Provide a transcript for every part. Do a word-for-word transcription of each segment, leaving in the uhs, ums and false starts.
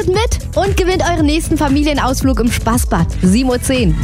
Lösen mit und gewinnt euren nächsten Familienausflug im Spaßbad. sieben Uhr zehn.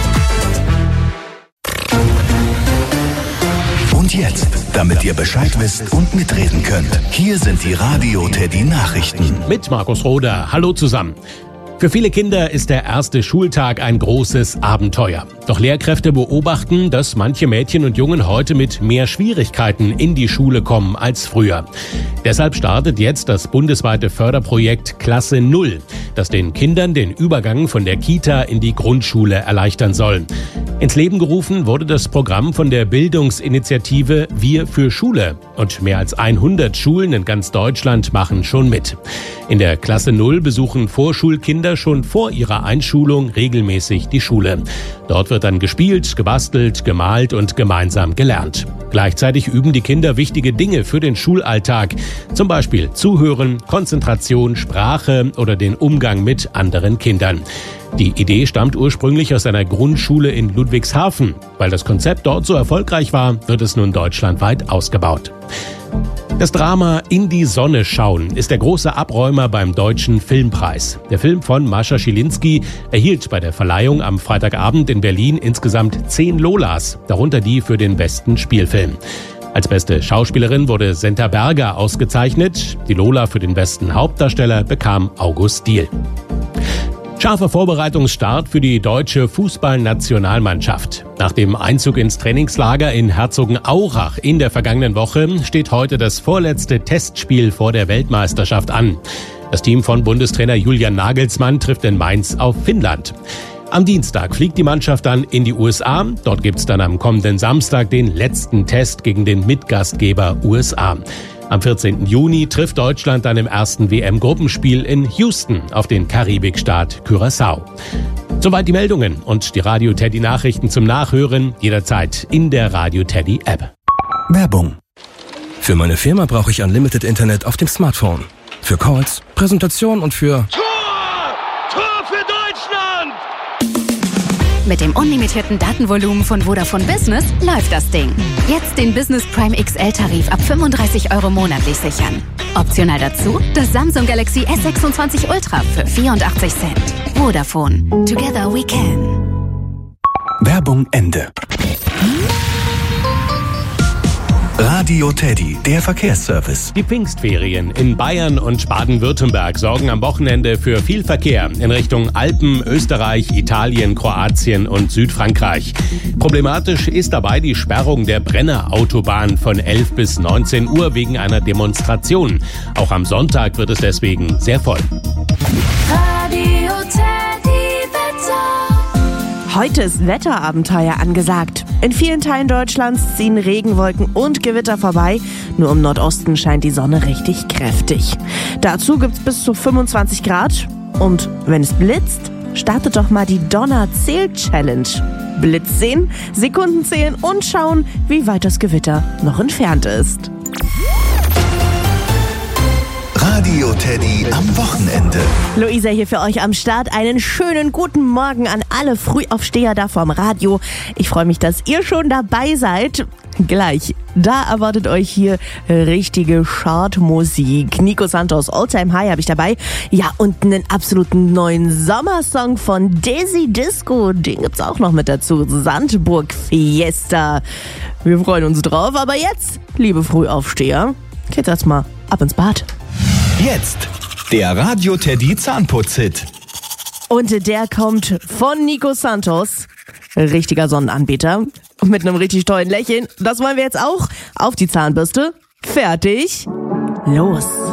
Und jetzt, damit ihr Bescheid wisst und mitreden könnt, hier sind die Radio Teddy Nachrichten. Mit Markus Roder. Hallo zusammen. Für viele Kinder ist der erste Schultag ein großes Abenteuer. Doch Lehrkräfte beobachten, dass manche Mädchen und Jungen heute mit mehr Schwierigkeiten in die Schule kommen als früher. Deshalb startet jetzt das bundesweite Förderprojekt Klasse Null, das den Kindern den Übergang von der Kita in die Grundschule erleichtern soll. Ins Leben gerufen wurde das Programm von der Bildungsinitiative Wir für Schule. Und mehr als hundert Schulen in ganz Deutschland machen schon mit. In der Klasse Null besuchen Vorschulkinder schon vor ihrer Einschulung regelmäßig die Schule. Dort wird dann gespielt, gebastelt, gemalt und gemeinsam gelernt. Gleichzeitig üben die Kinder wichtige Dinge für den Schulalltag. Zum Beispiel Zuhören, Konzentration, Sprache oder den Umgang mit anderen Kindern. Die Idee stammt ursprünglich aus einer Grundschule in Ludwigshafen. Weil das Konzept dort so erfolgreich war, wird es nun deutschlandweit ausgebaut. Das Drama In die Sonne schauen ist der große Abräumer beim Deutschen Filmpreis. Der Film von Mascha Schilinski erhielt bei der Verleihung am Freitagabend in Berlin insgesamt zehn Lolas, darunter die für den besten Spielfilm. Als beste Schauspielerin wurde Senta Berger ausgezeichnet. Die Lola für den besten Hauptdarsteller bekam August Diehl. Scharfer Vorbereitungsstart für die deutsche Fußballnationalmannschaft. Nach dem Einzug ins Trainingslager in Herzogenaurach in der vergangenen Woche steht heute das vorletzte Testspiel vor der Weltmeisterschaft an. Das Team von Bundestrainer Julian Nagelsmann trifft in Mainz auf Finnland. Am Dienstag fliegt die Mannschaft dann in die U S A. Dort gibt's dann am kommenden Samstag den letzten Test gegen den Mitgastgeber U S A. Am vierzehnten Juni trifft Deutschland dann im ersten W M-Gruppenspiel in Houston auf den Karibikstaat Curaçao. Soweit die Meldungen und die Radio Teddy Nachrichten zum Nachhören jederzeit in der Radio Teddy App. Werbung. Für meine Firma brauche ich Unlimited Internet auf dem Smartphone. Für Calls, Präsentation und für... Tor! Tor für Deutschland! Mit dem unlimitierten Datenvolumen von Vodafone Business läuft das Ding. Jetzt den Business Prime X L-Tarif ab fünfunddreißig Euro monatlich sichern. Optional dazu das Samsung Galaxy S sechsundzwanzig Ultra für vierundachtzig Cent. Vodafone. Together we can. Werbung Ende. Radio Teddy, der Verkehrsservice. Die Pfingstferien in Bayern und Baden-Württemberg sorgen am Wochenende für viel Verkehr in Richtung Alpen, Österreich, Italien, Kroatien und Südfrankreich. Problematisch ist dabei die Sperrung der Brenner-Autobahn von elf bis neunzehn Uhr wegen einer Demonstration. Auch am Sonntag wird es deswegen sehr voll. Radio Teddy Wetter. Heute ist Wetterabenteuer angesagt. In vielen Teilen Deutschlands ziehen Regenwolken und Gewitter vorbei. Nur im Nordosten scheint die Sonne richtig kräftig. Dazu gibt's bis zu fünfundzwanzig Grad. Und wenn es blitzt, startet doch mal die Donner-Zähl-Challenge. Blitz sehen, Sekunden zählen und schauen, wie weit das Gewitter noch entfernt ist. Radio Teddy am Wochenende. Luisa hier für euch am Start. Einen schönen guten Morgen an alle Frühaufsteher da vorm Radio. Ich freue mich, dass ihr schon dabei seid. Gleich, da erwartet euch hier richtige Chartmusik. Nico Santos, All Time High habe ich dabei. Ja, und einen absoluten neuen Sommersong von Desi Disco. Den gibt's auch noch mit dazu. Sandburg Fiesta. Wir freuen uns drauf. Aber jetzt, liebe Frühaufsteher, geht's erstmal ab ins Bad. Jetzt der Radio Teddy Zahnputz-Hit. Und der kommt von Nico Santos. Richtiger Sonnenanbeter. Mit einem richtig tollen Lächeln. Das wollen wir jetzt auch. Auf die Zahnbürste. Fertig. Los.